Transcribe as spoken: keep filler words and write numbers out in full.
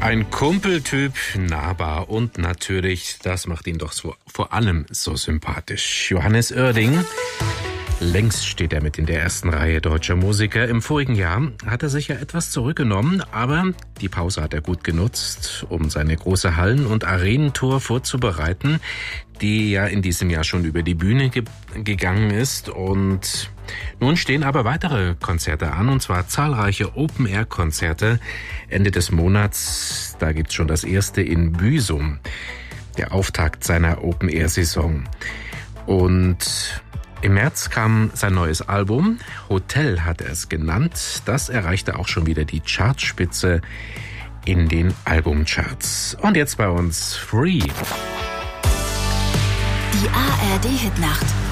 Ein Kumpeltyp, nahbar und natürlich, das macht ihn doch so, vor allem so sympathisch. Johannes Oerding. Längst steht er mit in der ersten Reihe deutscher Musiker. Im vorigen Jahr hat er sich ja etwas zurückgenommen, aber die Pause hat er gut genutzt, um seine große Hallen- und Arenentour vorzubereiten, die ja in diesem Jahr schon über die Bühne ge- gegangen ist. Und nun stehen aber weitere Konzerte an, und zwar zahlreiche Open-Air-Konzerte Ende des Monats. Da gibt's schon das erste in Büsum, der Auftakt seiner Open-Air-Saison. Und im März kam sein neues Album, Hotel hat er es genannt. Das erreichte auch schon wieder die Chartspitze in den Albumcharts. Und jetzt bei uns Free. Die A R D-Hitnacht.